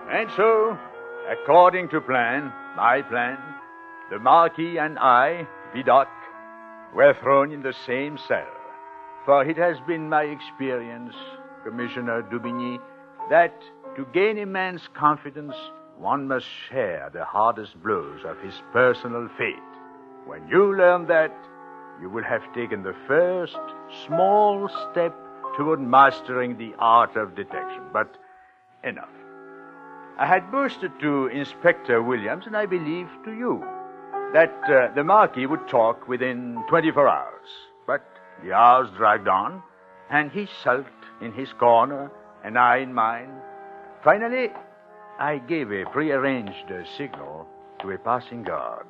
And so, according to my plan, the Marquis and I, Vidocq, were thrown in the same cell. For it has been my experience, Commissioner D'Aubigny, that to gain a man's confidence, one must share the hardest blows of his personal fate. When you learn that, you will have taken the first small step toward mastering the art of detection. But enough. I had boasted to Inspector Williams, and I believe to you, that the Marquis would talk within 24 hours. But the hours dragged on, and he sulked in his corner, and I in mine. Finally, I gave a prearranged signal to a passing guard.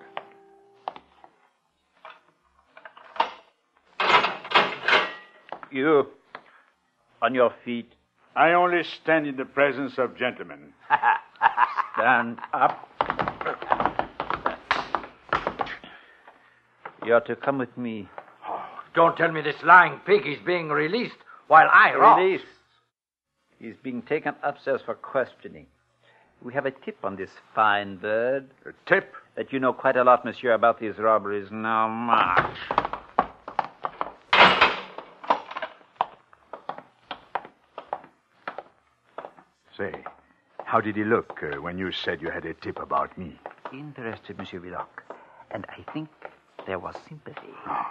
You, on your feet. I only stand in the presence of gentlemen. Stand up. You're to come with me. Oh, don't tell me this lying pig is being released while I rob. Released. He's being taken upstairs for questioning. We have a tip on this fine bird. A tip? That you know quite a lot, monsieur, about these robberies. Now, march. Say, how did he look when you said you had a tip about me? Interested, Monsieur Vidocq. And I think there was sympathy. Oh.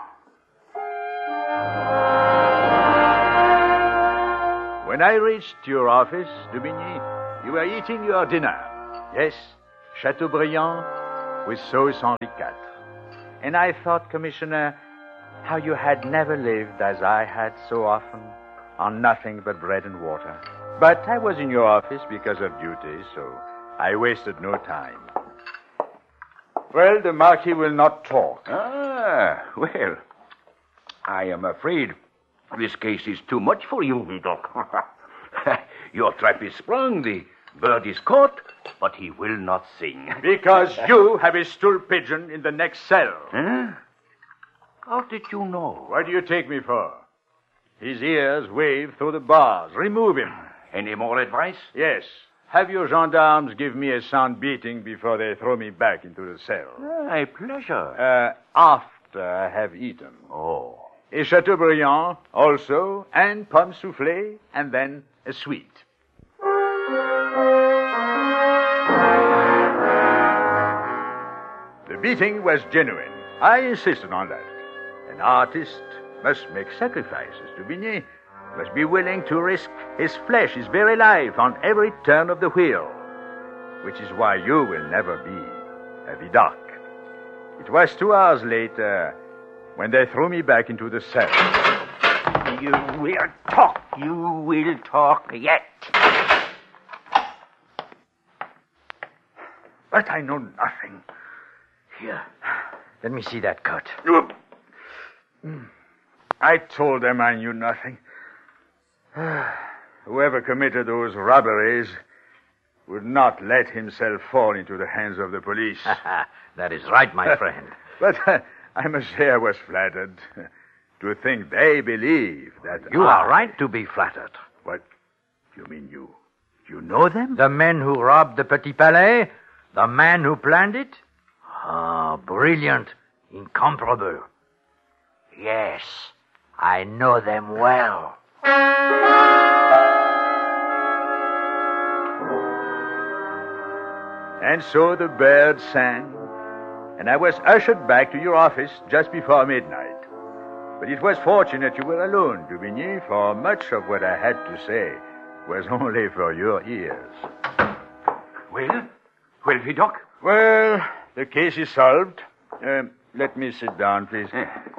When I reached your office, D'Aubigny, you were eating your dinner. Yes, Chateaubriand with sauce Henri IV. And I thought, Commissioner, how you had never lived as I had so often, on nothing but bread and water. But I was in your office because of duty, so I wasted no time. Well, the Marquis will not talk. Well, I am afraid this case is too much for you, Vidocq. Your trap is sprung, the bird is caught, but he will not sing. Because you have a stool pigeon in the next cell. Huh? How did you know? What do you take me for? His ears wave through the bars. Remove him. Any more advice? Yes. Have your gendarmes give me a sound beating before they throw me back into the cell. A pleasure. After I have eaten. Oh. A Chateaubriand also, and pomme soufflée, and then a sweet. The beating was genuine. I insisted on that. An artist must make sacrifices, D'Aubigny. Must be willing to risk his flesh, his very life, on every turn of the wheel. Which is why you will never be a Vidocq. It was 2 hours later when they threw me back into the cell. You will talk. You will talk yet. But I know nothing. Here, let me see that cut. I told them I knew nothing. Whoever committed those robberies would not let himself fall into the hands of the police. That is right, my friend. But I must say I was flattered to think they believe that You are right to be flattered. What? You mean you know them? The men who robbed the Petit Palais? The man who planned it? Brilliant. Incomparable. Yes, I know them well. And so the bird sang, and I was ushered back to your office just before midnight. But it was fortunate you were alone, D'Aubigny, for much of what I had to say was only for your ears. Well, Vidocq? Well, the case is solved. Let me sit down, please.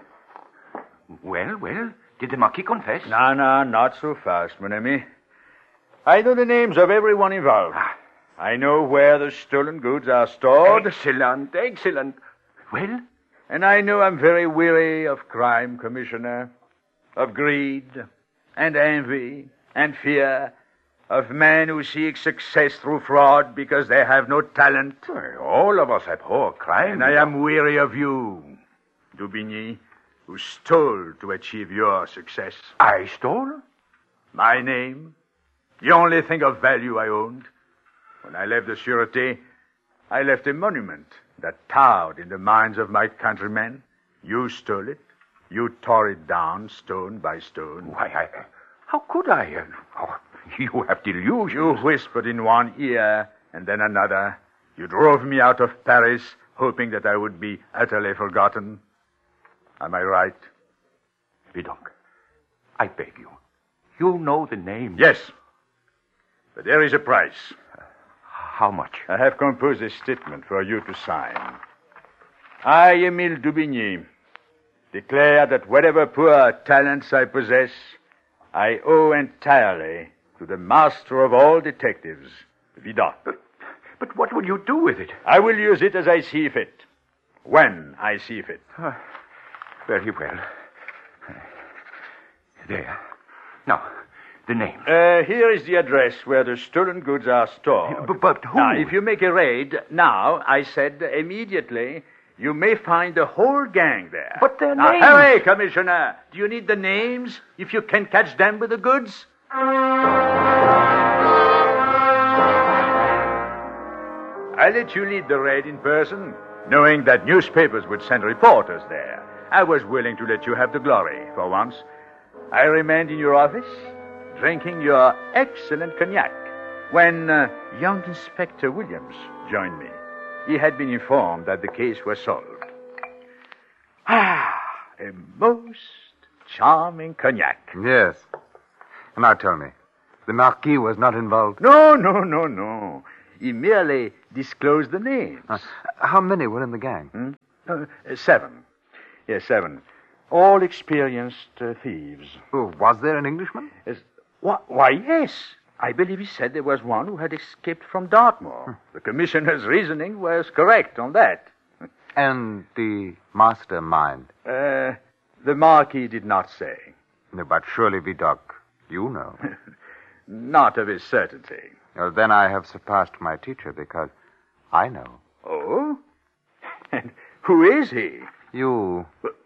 Well, did the Marquis confess? No, not so fast, mon ami. I know the names of everyone involved. I know where the stolen goods are stored. Excellent. Well? And I know I'm very weary of crime, Commissioner. Of greed, and envy, and fear. Of men who seek success through fraud because they have no talent. Well, all of us abhor crime. And I am weary of you, D'Aubigny, who stole to achieve your success. I stole? My name, the only thing of value I owned. When I left the Sûreté, I left a monument that towered in the minds of my countrymen. You stole it. You tore it down, stone by stone. Why, how could I? You have delusions. You whispered in one ear and then another. You drove me out of Paris, hoping that I would be utterly forgotten. Am I right? Vidocq, I beg you. You know the name. Yes. But there is a price. How much? I have composed a statement for you to sign. I, Emile Dubigny, declare that whatever poor talents I possess, I owe entirely to the master of all detectives, Vidocq. But what will you do with it? I will use it as I see fit, when I see fit. Very well. There. Now, the name. Here is the address where the stolen goods are stored. But who? Now, if you make a raid, now, I said immediately, you may find the whole gang there. But their now, names... hurry, Commissioner. Do you need the names, if you can catch them with the goods? I let you lead the raid in person, knowing that newspapers would send reporters there. I was willing to let you have the glory, for once. I remained in your office, drinking your excellent cognac, when young Inspector Williams joined me. He had been informed that the case was solved. A most charming cognac. Yes. Now tell me, the Marquis was not involved? No. He merely disclosed the names. How many were in the gang? 7. Yes, 7. All experienced thieves. Oh, was there an Englishman? Why, yes. I believe he said there was one who had escaped from Dartmoor. The commissioner's reasoning was correct on that. And the mastermind? The Marquis did not say. No, but surely, Vidocq, you know. Not of a certainty. Well, then I have surpassed my teacher, because I know. Oh? And who is he? You.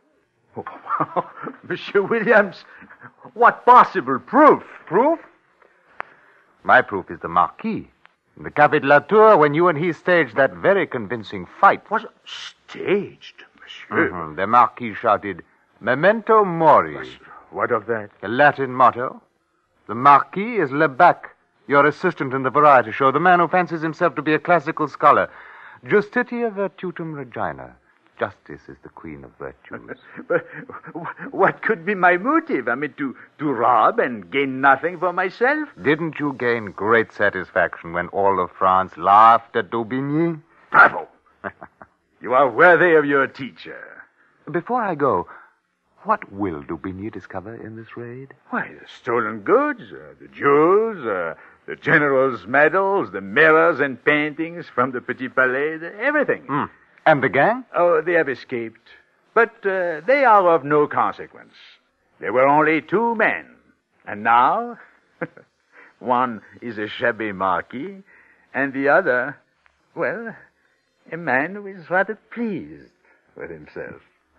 Monsieur Williams, what possible proof? Proof? My proof is the Marquis. In the Café de la Tour, when you and he staged that very convincing fight. Was staged, monsieur? Mm-hmm. The Marquis shouted, "Memento mori." What of that? A Latin motto. The Marquis is Lebac, your assistant in the variety show, the man who fancies himself to be a classical scholar. Justitia virtutum regina. Justice is the queen of virtues. But what could be my motive? I mean, to rob and gain nothing for myself? Didn't you gain great satisfaction when all of France laughed at Daubigny? Bravo! You are worthy of your teacher. Before I go, what will Daubigny discover in this raid? Why, the stolen goods, the jewels, the general's medals, the mirrors and paintings from the Petit Palais, everything. And the gang? Oh, they have escaped. But they are of no consequence. There were only 2 men. And now, one is a shabby Marquis, and the other, well, a man who is rather pleased with himself.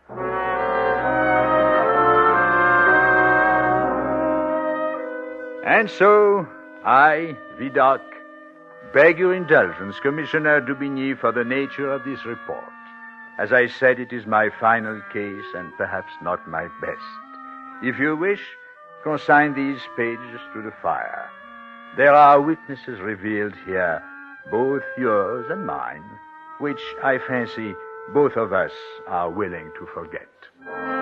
And so, I, Vidocq, beg your indulgence, Commissioner Dubigny, for the nature of this report. As I said, it is my final case and perhaps not my best. If you wish, consign these pages to the fire. There are witnesses revealed here, both yours and mine, which I fancy both of us are willing to forget.